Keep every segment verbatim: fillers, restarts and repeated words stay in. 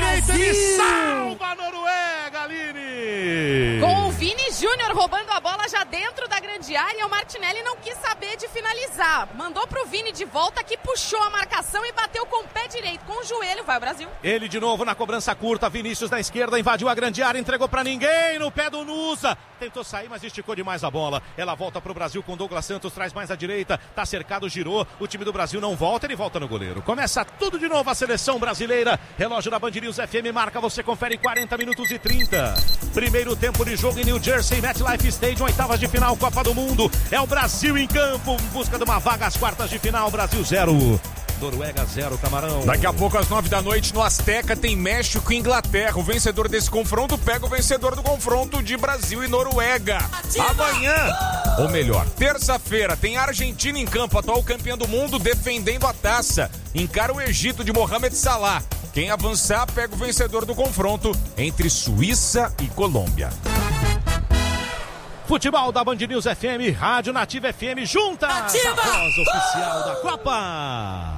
direito, ele salva a Noruega, Aline! Com o Vini Júnior roubando a bola já dentro da grande área, o Martinelli não quis saber de finalizar. Mandou pro Vini de volta, que puxou a marcação e bateu com o pé direito, com o joelho, vai o Brasil. Ele de novo na cobrança curta, Vinícius na esquerda, invadiu a grande área, entregou pra ninguém, no pé do Nusa. Tentou sair, mas esticou demais a bola. Ela volta pro Brasil com Douglas Santos, traz mais à direita, tá cercado, girou. O time do Brasil não volta, ele volta no goleiro. Começa tudo de novo a seleção brasileira. Relógio da Band News F M marca, você confere quarenta minutos e trinta. Primeiro tempo de jogo em New Jersey, MetLife Stadium, oitavas de final, Copa do Mundo. É o Brasil em campo, em busca de uma vaga às quartas de final. Brasil zero. Noruega zero, Camarão. Daqui a pouco, às nove da noite, no Azteca, tem México e Inglaterra. O vencedor desse confronto pega o vencedor do confronto de Brasil e Noruega. Ativa! Amanhã, ou melhor, terça-feira, tem Argentina em campo, atual campeã do mundo, defendendo a taça. Encara o Egito de Mohamed Salah. Quem avançar pega o vencedor do confronto entre Suíça e Colômbia. Futebol da Band News F M, Rádio Nativa F M, juntas, Nativa! A voz oficial da Copa.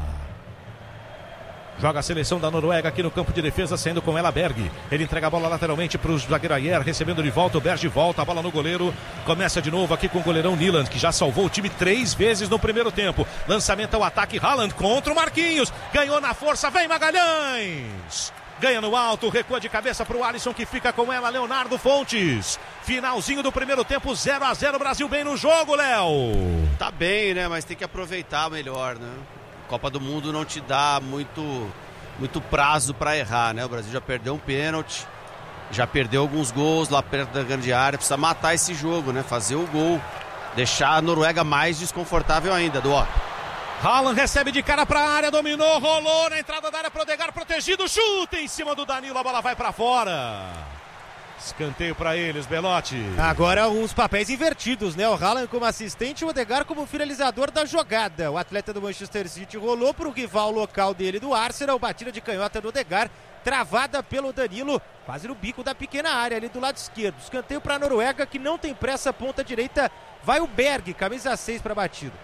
Joga a seleção da Noruega aqui no campo de defesa, saindo com ela Berg. Ele entrega a bola lateralmente para o zagueiro Ayer, recebendo de volta, o Berg volta, a bola no goleiro. Começa de novo aqui com o goleirão Nyland, que já salvou o time três vezes no primeiro tempo. Lançamento ao ataque, Haaland contra o Marquinhos. Ganhou na força, vem Magalhães. Ganha no alto, recua de cabeça para o Alisson, que fica com ela, Leonardo Fontes. Finalzinho do primeiro tempo, zero a zero, Brasil bem no jogo, Léo. Tá bem, né? Mas tem que aproveitar melhor, né? Copa do Mundo não te dá muito, muito prazo para errar, né? O Brasil já perdeu um pênalti, já perdeu alguns gols lá perto da grande área. Precisa matar esse jogo, né? Fazer o gol, deixar a Noruega mais desconfortável ainda, do ó. Haaland recebe de cara para a área, dominou, rolou na entrada da área para o Odegaard, protegido, chuta em cima do Danilo, a bola vai para fora. Escanteio para eles, Belotti. Agora uns papéis invertidos, né? O Haaland como assistente e o Odegaard como finalizador da jogada. O atleta do Manchester City rolou para o rival local dele do Arsenal, batida de canhota do Odegaard, travada pelo Danilo, quase no bico da pequena área ali do lado esquerdo. Escanteio para a Noruega, que não tem pressa, ponta direita, vai o Berg, camisa seis para a batida.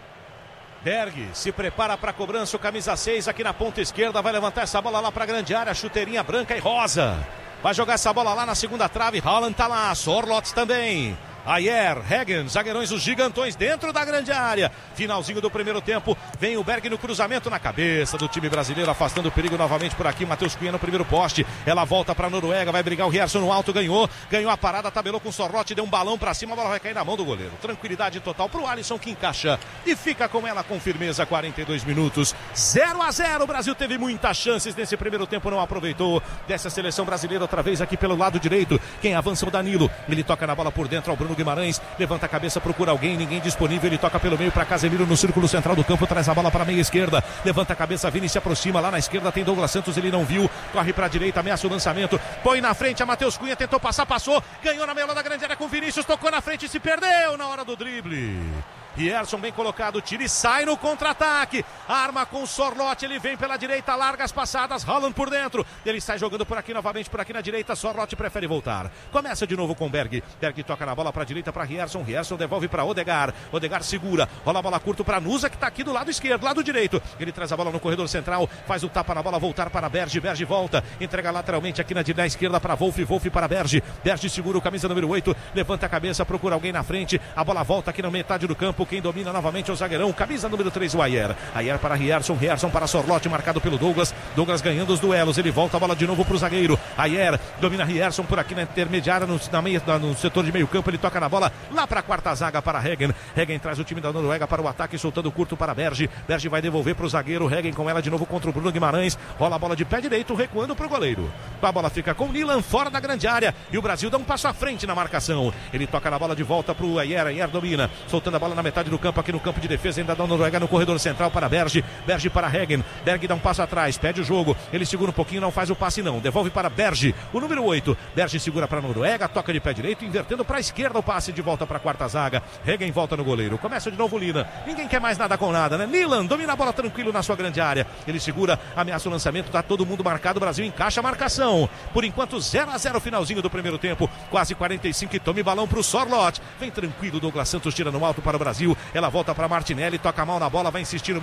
Berg se prepara para a cobrança, o camisa seis aqui na ponta esquerda, vai levantar essa bola lá para a grande área, chuteirinha branca e rosa. Vai jogar essa bola lá na segunda trave, Haaland tá lá, Sorloth também. Ayer, Hagen, zagueirões, os gigantões dentro da grande área. Finalzinho do primeiro tempo, vem o Berg no cruzamento na cabeça do time brasileiro, afastando o perigo novamente por aqui. Matheus Cunha no primeiro poste, ela volta pra Noruega, vai brigar o Rierson no alto, ganhou, ganhou a parada, tabelou com o Sorloth, deu um balão pra cima, a bola vai cair na mão do goleiro. Tranquilidade total pro Alisson, que encaixa e fica com ela com firmeza. Quarenta e dois minutos, zero a zero. O Brasil teve muitas chances nesse primeiro tempo, não aproveitou. Dessa seleção brasileira outra vez aqui pelo lado direito, quem avança é o Danilo, ele toca na bola por dentro ao Bruno Guimarães, levanta a cabeça, procura alguém, ninguém disponível, ele toca pelo meio para Casemiro no círculo central do campo, traz a bola para a meia esquerda, levanta a cabeça, Vini se aproxima, lá na esquerda tem Douglas Santos, ele não viu, corre para a direita, ameaça o lançamento, põe na frente a Matheus Cunha, tentou passar, passou, ganhou na meia da grande área com Vinícius, tocou na frente e se perdeu na hora do drible. Rierson bem colocado, tira e sai no contra-ataque, arma com o Sorloth, ele vem pela direita, larga as passadas, Haaland por dentro, ele sai jogando por aqui novamente, por aqui na direita, Sorloth prefere voltar, começa de novo com Berg, Berg toca na bola para a direita para Rierson, Rierson devolve para Odegaard, Odegaard segura, rola a bola curta para Nusa, que está aqui do lado esquerdo, lado direito, ele traz a bola no corredor central, faz o tapa na bola, voltar para Berg, Berg volta, entrega lateralmente aqui na, na esquerda para Wolf, Wolf para Berg, Berg segura o camisa número oito, levanta a cabeça, procura alguém na frente, a bola volta aqui na metade do campo, quem domina novamente é o zagueirão, camisa número três, o Ayer. Ayer para Rierson, Rierson para Sorloth, marcado pelo Douglas. Douglas ganhando os duelos, ele volta a bola de novo para o zagueiro. Ayer domina Rierson por aqui na intermediária, no, na meia, no setor de meio campo, ele toca na bola lá para a quarta zaga para Hagen. Hagen traz o time da Noruega para o ataque, soltando curto para Berg. Berg vai devolver para o zagueiro, Hagen com ela de novo contra o Bruno Guimarães. Rola a bola de pé direito, recuando para o goleiro. A bola fica com o Nilan fora da grande área e o Brasil dá um passo à frente na marcação. Ele toca na bola de volta para o Ayer, Ayer domina, soltando a bola na metade do campo, aqui no campo de defesa, ainda da Noruega no corredor central para Berg, Berg para Hagen, Berg dá um passo atrás, pede o jogo, ele segura um pouquinho, não faz o passe não, devolve para Berg, o número oito, Berg segura para a Noruega, toca de pé direito, invertendo para a esquerda o passe de volta para a quarta zaga, Hagen volta no goleiro, começa de novo Lina, ninguém quer mais nada com nada, né? Nilan domina a bola tranquilo na sua grande área, ele segura, ameaça o lançamento, tá todo mundo marcado, o Brasil encaixa a marcação, por enquanto zero a zero finalzinho do primeiro tempo, quase quarenta e cinco e tome balão para o Sorloth, vem tranquilo, Douglas Santos tira no alto para o Brasil, ela volta para Martinelli, toca mal na bola, vai insistir no